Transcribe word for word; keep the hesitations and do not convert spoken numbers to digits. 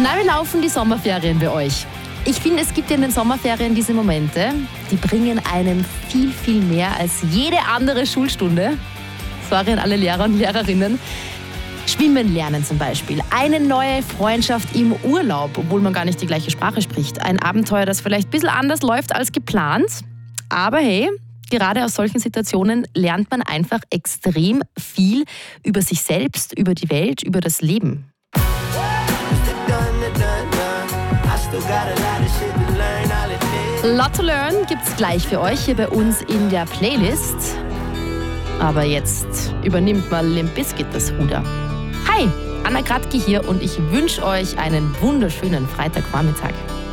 Na, wie laufen die Sommerferien bei euch? Ich finde, es gibt ja in den Sommerferien diese Momente, die bringen einem viel, viel mehr als jede andere Schulstunde. Sorry an alle Lehrer und Lehrerinnen. Schwimmen lernen zum Beispiel. Eine neue Freundschaft im Urlaub, obwohl man gar nicht die gleiche Sprache spricht. Ein Abenteuer, das vielleicht ein bisschen anders läuft als geplant. Aber hey, gerade aus solchen Situationen lernt man einfach extrem viel über sich selbst, über die Welt, über das Leben. Lot to Learn gibt's gleich für euch hier bei uns in der Playlist. Aber jetzt übernimmt mal Limp Bizkit das Ruder. Hi, Anna Kratke hier und ich wünsche euch einen wunderschönen Freitagvormittag.